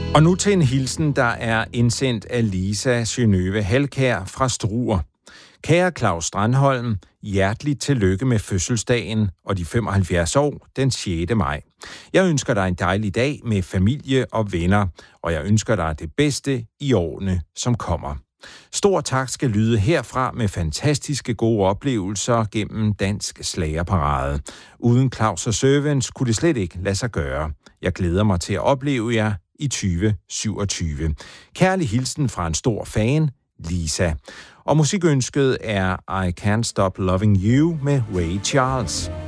Og nu til en hilsen, der er indsendt af Lisa Synøve Halkær fra Struer. Kære Claus Strandholm, hjerteligt tillykke med fødselsdagen og de 75 år den 6. maj. Jeg ønsker dig en dejlig dag med familie og venner, og jeg ønsker dig det bedste i årene, som kommer. Stor tak skal lyde herfra med fantastiske gode oplevelser gennem Dansk Slagerparade. Uden Claus og Servants kunne det slet ikke lade sig gøre. Jeg glæder mig til at opleve jer i 2027. Kærlig hilsen fra en stor fan, Lisa. Og musikønsket er I Can't Stop Loving You med Ray Charles.